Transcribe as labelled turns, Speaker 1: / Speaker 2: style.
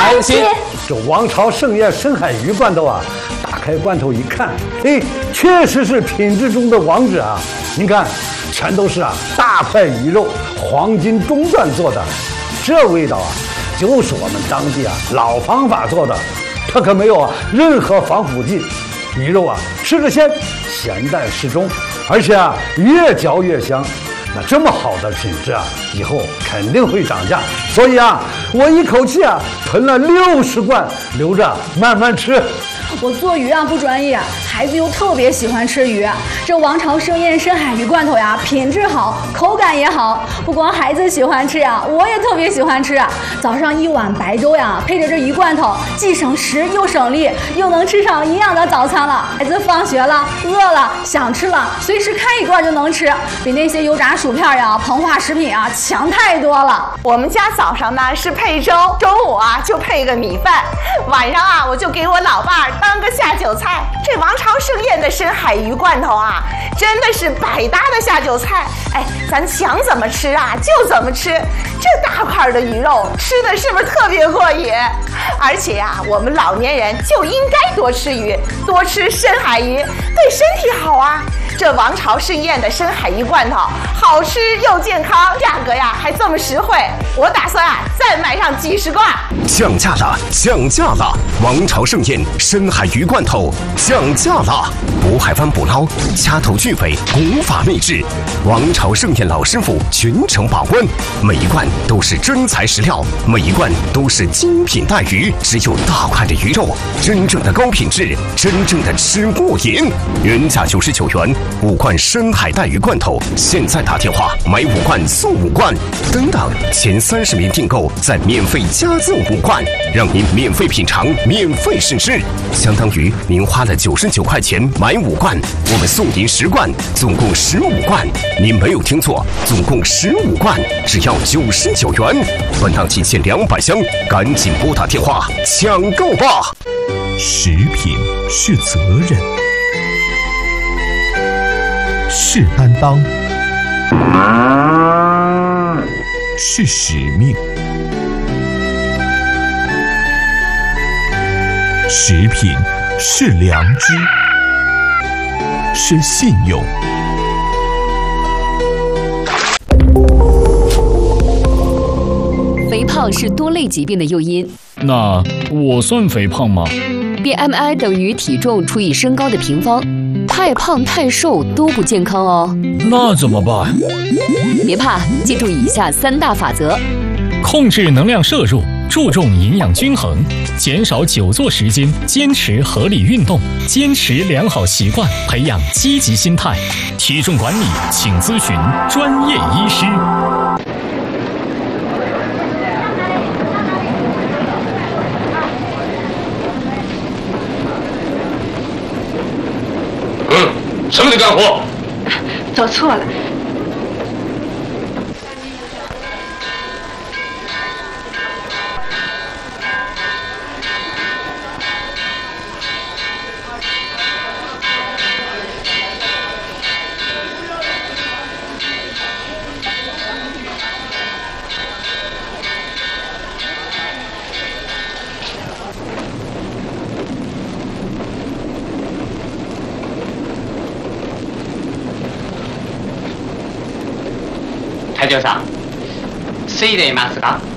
Speaker 1: 开心。
Speaker 2: 这王朝盛宴深海鱼罐头啊，打开罐头一看，嘿，确实是品质中的王者啊！您看，全都是大块鱼肉，黄金中段做的，这味道啊，就是我们当地老方法做的，它可没有任何防腐剂，鱼肉吃着鲜，咸淡适中，而且越嚼越香。那这么好的品质以后肯定会涨价，所以我一口气囤了60罐，留着慢慢吃。
Speaker 3: 我做鱼不专业，孩子又特别喜欢吃鱼。这王朝盛宴深海鱼罐头品质好，口感也好。不光孩子喜欢吃我也特别喜欢吃。早上1碗白粥配着这鱼罐头，既省时又省力，又能吃上营养的早餐了。孩子放学了，饿了，想吃了，随时开一罐就能吃，比那些油炸薯片膨化食品强太多了。
Speaker 4: 我们家早上呢是配粥，中午就配个米饭，晚上我就给我老伴儿当个下酒菜。这王朝盛宴的深海鱼罐头真的是百搭的下酒菜。哎，咱想怎么吃就怎么吃。这大块的鱼肉吃的是不是特别过瘾？而且我们老年人就应该多吃鱼，多吃深海鱼，对身体好啊。这王朝盛宴的深海鱼罐头好吃又健康，价格还这么实惠，我打算再买上几10罐。
Speaker 5: 降价了，降价了！王朝盛宴深海鱼罐头降价了！渤海湾捕捞，掐头去尾，古法秘制。王朝盛宴老师傅全程把关，每一罐都是真材实料，每一罐都是精品带鱼，只有大块的鱼肉，真正的高品质，真正的吃过瘾。原价99元，5罐深海带鱼罐头，现在打电话买5罐送5罐，等等，前30名订购再免费加赠5罐，让您免费品尝，免费试吃，相当于您花了99块钱买5罐，我们送您10罐，总共15罐。您没有听错，总共15罐，只要99元。本档仅限200箱，赶紧拨打电话抢购吧！
Speaker 6: 食品是责任，是担当，是使命。食品是良知，是信用。
Speaker 7: 肥胖是多类疾病的诱因。
Speaker 8: 那我算肥胖吗？
Speaker 7: BMI 等于体重除以身高的平方，太胖太瘦都不健康哦。
Speaker 8: 那怎么办？
Speaker 7: 别怕，记住以下3大法则：
Speaker 8: 控制能量摄入，注重营养均衡，减少久坐时间，坚持合理运动，坚持良好习惯，培养积极心态。体重管理，请咨询专业医师。
Speaker 1: 什么的干活？
Speaker 4: 走错了。
Speaker 9: 会長さん、ついでいますか？